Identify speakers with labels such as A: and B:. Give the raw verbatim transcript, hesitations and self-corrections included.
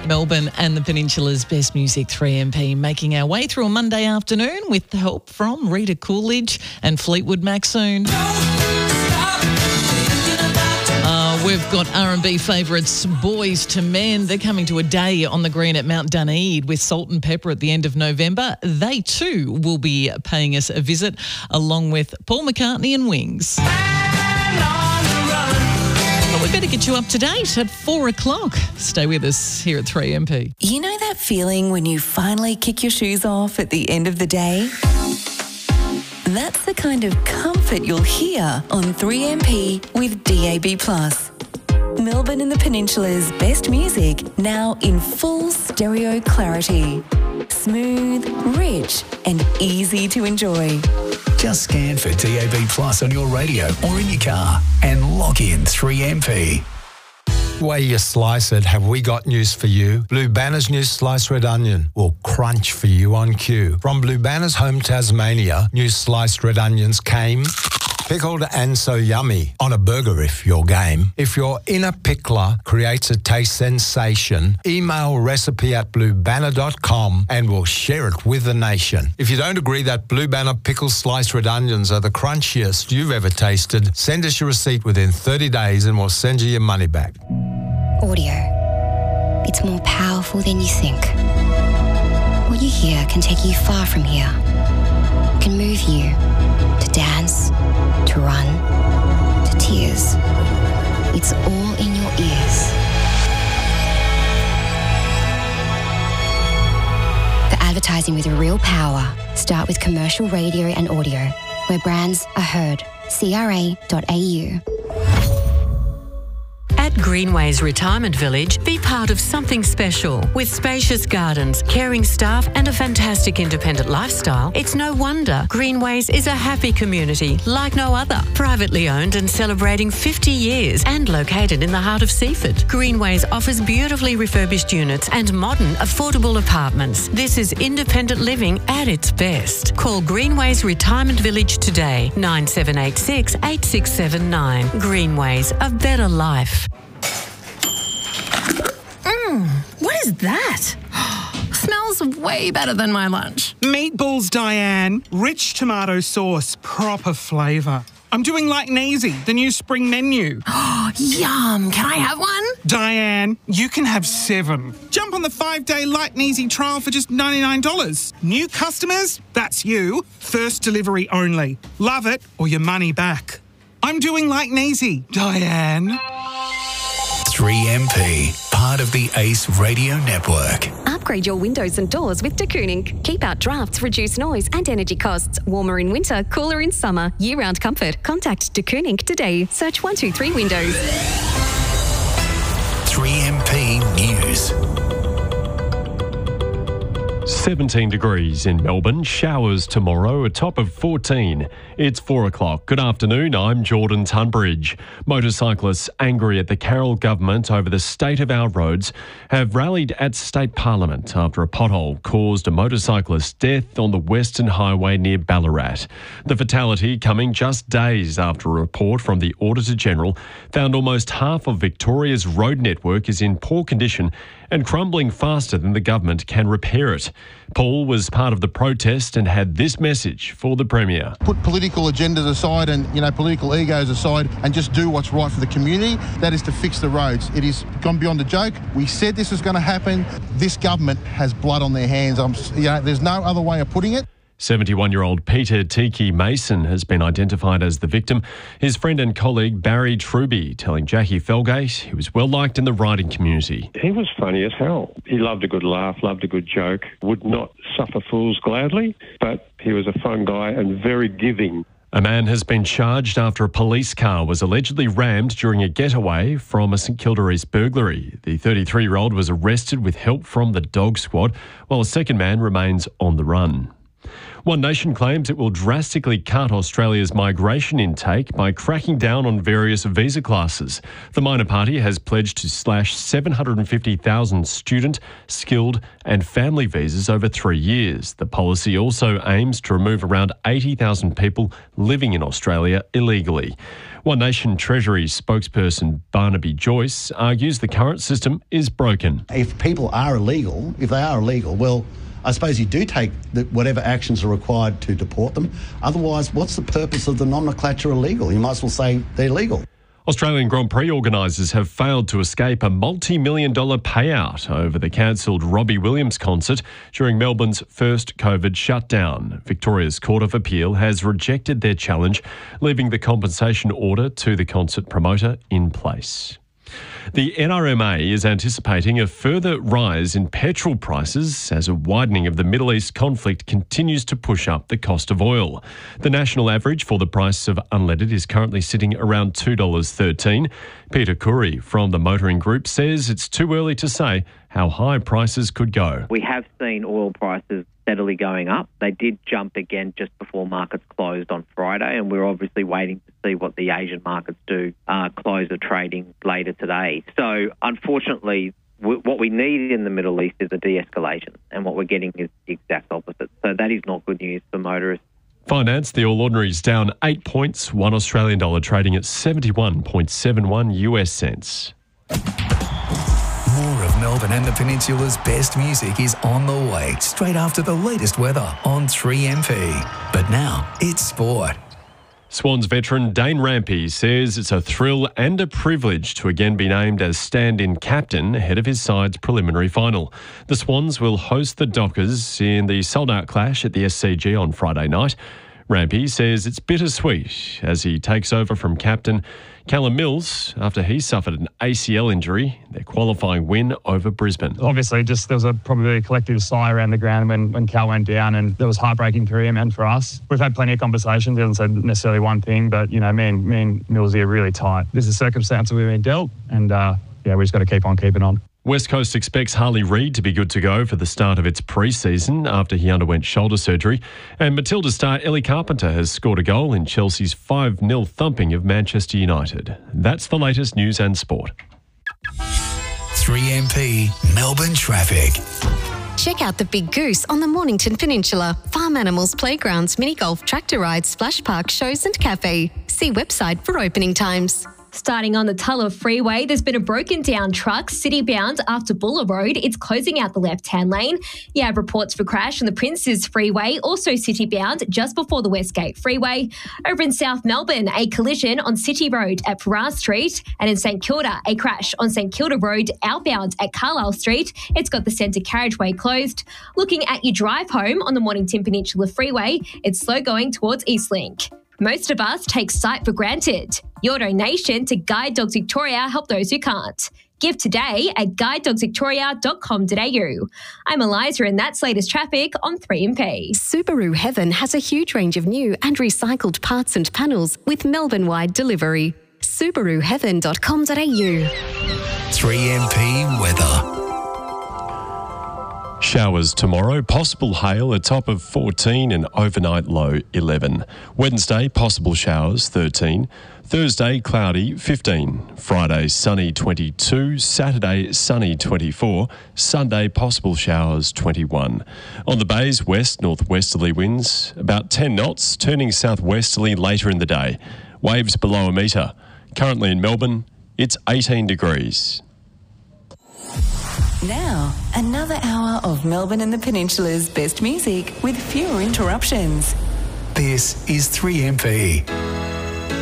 A: Melbourne and the Peninsula's best music, three M P, making our way through a Monday afternoon with the help from Rita Coolidge and Fleetwood Mac soon. Uh, we've got R and B favourites Boys to Men. They're coming to a day on the green at Mount Dunedin with Salt and Pepper at the end of November. They too will be paying us a visit along with Paul McCartney and Wings. But we better get you up to date at four o'clock. Stay with us here at three M P.
B: You know that feeling when you finally kick your shoes off at the end of the day? That's the kind of comfort you'll hear on three M P with D A B plus. Melbourne and the Peninsula's best music now in full stereo clarity. Smooth, rich and easy to enjoy.
C: Just scan for D A B plus on your radio or in your car and log in three M P.
D: Way you slice it, have we got news for you? Blue Banner's new sliced red onion will crunch for you on cue. From Blue Banner's home Tasmania, new sliced red onions came pickled and so yummy on a burger if you're game. If your inner pickler creates a taste sensation, email recipe at blue banner dot com and we'll share it with the nation. If you don't agree that Blue Banner pickled sliced red onions are the crunchiest you've ever tasted, send us your receipt within thirty days and we'll send you your money back.
E: Audio. It's more powerful than you think. What you hear can take you far from here. It can move you to dance, to run, to tears. It's all in your ears. The advertising with real power. Start with commercial radio and audio, where brands are heard. C R A dot A U.
F: At Greenways Retirement Village, be part of something special. With spacious gardens, caring staff and a fantastic independent lifestyle, it's no wonder Greenways is a happy community like no other. Privately owned and celebrating fifty years and located in the heart of Seaford. Greenways offers beautifully refurbished units and modern, affordable apartments. This is independent living at its best. Call Greenways Retirement Village today, nine seven eight six, eight six seven nine. Greenways, a better life.
G: Mmm, what is that? Smells way better than my lunch.
H: Meatballs, Diane. Rich tomato sauce, proper flavour. I'm doing like Neasy, the new spring menu.
G: Oh, yum. Can I have one?
H: Diane, you can have seven. Jump on the five-day Like Neasy trial for just ninety-nine dollars. New customers? That's you. First delivery only. Love it or your money back. I'm doing like Neasy, Diane.
C: three M P, part of the Ace Radio Network.
I: Upgrade your windows and doors with de Kooning. Keep out drafts, reduce noise and energy costs. Warmer in winter, cooler in summer. Year-round comfort. Contact de Kooning today. Search one two three Windows.
C: three M P News.
J: seventeen degrees in Melbourne, showers tomorrow, a top of fourteen. It's four o'clock. Good afternoon, I'm Jordan Tunbridge. Motorcyclists angry at the Carroll government over the state of our roads have rallied at State Parliament after a pothole caused a motorcyclist's death on the Western Highway near Ballarat. The fatality coming just days after a report from the Auditor-General found almost half of Victoria's road network is in poor condition and crumbling faster than the government can repair it. Paul was part of the protest and had this message for the Premier.
K: Put political agendas aside and, you know, political egos aside and just do what's right for the community. That is to fix the roads. It has gone beyond a joke. We said this was going to happen. This government has blood on their hands. I'm, you know, there's no other way of putting it.
J: seventy-one-year-old Peter Tiki Mason has been identified as the victim. His friend and colleague Barry Truby telling Jackie Felgate he was well liked in the riding community.
L: He was funny as hell. He loved a good laugh, loved a good joke, would not suffer fools gladly, but he was a fun guy and very giving.
J: A man has been charged after a police car was allegedly rammed during a getaway from a St Kilda East burglary. The thirty-three-year-old was arrested with help from the dog squad, while a second man remains on the run. One Nation claims it will drastically cut Australia's migration intake by cracking down on various visa classes. The minor party has pledged to slash seven hundred fifty thousand student, skilled and family visas over three years. The policy also aims to remove around eighty thousand people living in Australia illegally. One Nation Treasury spokesperson Barnaby Joyce argues the current system is broken.
M: If people are illegal, if they are illegal, well, I suppose you do take the, whatever actions are required to deport them. Otherwise, what's the purpose of the nomenclature illegal? You might as well say they're legal.
J: Australian Grand Prix organisers have failed to escape a multi-million dollar payout over the cancelled Robbie Williams concert during Melbourne's first COVID shutdown. Victoria's Court of Appeal has rejected their challenge, leaving the compensation order to the concert promoter in place. The N R M A is anticipating a further rise in petrol prices as a widening of the Middle East conflict continues to push up the cost of oil. The national average for the price of unleaded is currently sitting around two dollars thirteen. Peter Curry from the Motoring Group says it's too early to say how high prices could go.
N: We have seen oil prices steadily going up. They did jump again just before markets closed on Friday, and we're obviously waiting to see what the Asian markets do uh, close of trading later today. So unfortunately, w- what we need in the Middle East is a de-escalation, and what we're getting is the exact opposite. So that is not good news for motorists.
J: Finance, the All Ordinaries down eight points, one Australian dollar trading at seventy-one point seven one U S cents.
C: More of Melbourne and the Peninsula's best music is on the way, straight after the latest weather on three M P. But now, it's sport.
J: Swans veteran Dane Rampey says it's a thrill and a privilege to again be named as stand-in captain ahead of his side's preliminary final. The Swans will host the Dockers in the sold-out clash at the S C G on Friday night. Rampey says it's bittersweet as he takes over from captain Callum Mills after he suffered an A C L injury, their qualifying win over Brisbane.
O: Obviously, just there was a probably a collective sigh around the ground when, when Cal went down, and that was heartbreaking for him and for us. We've had plenty of conversations. He hasn't said necessarily one thing, but, you know, me and, me and Millsy are really tight. This is a circumstance that we've been dealt, and, uh, yeah, we just got to keep on keeping on.
J: West Coast expects Harley Reid to be good to go for the start of its pre-season after he underwent shoulder surgery. And Matilda star Ellie Carpenter has scored a goal in Chelsea's five nil thumping of Manchester United. That's the latest news and sport.
C: three M P Melbourne traffic.
I: Check out the Big Goose on the Mornington Peninsula. Farm animals, playgrounds, mini golf, tractor rides, splash park, shows and cafe. See website for opening times.
P: Starting on the Tulla Freeway, there's been a broken down truck city-bound after Buller Road. It's closing out the left-hand lane. You have reports for crash on the Princes Freeway, also city-bound just before the Westgate Freeway. Over in South Melbourne, a collision on City Road at Farrar Street. And in St Kilda, a crash on St Kilda Road outbound at Carlisle Street. It's got the centre carriageway closed. Looking at your drive home on the Mornington Peninsula Freeway, it's slow going towards Eastlink. Most of us take sight for granted. Your donation to Guide Dogs Victoria help those who can't. Give today at guide dogs victoria dot com dot a u. I'm Eliza and that's latest traffic on three M P.
I: Subaru Heaven has a huge range of new and recycled parts and panels with Melbourne-wide delivery. subaru heaven dot com dot a u.
C: three M P weather.
J: Showers tomorrow, possible hail, a top of fourteen and overnight low eleven. Wednesday, possible showers thirteen. Thursday, cloudy fifteen. Friday, sunny twenty-two. Saturday, sunny twenty-four. Sunday, possible showers twenty-one. On the bays, west northwesterly winds about ten knots, turning southwesterly later in the day. Waves below a metre. Currently in Melbourne, it's eighteen degrees.
B: Now, another hour of Melbourne and the Peninsula's best music with fewer interruptions.
C: This is three M P.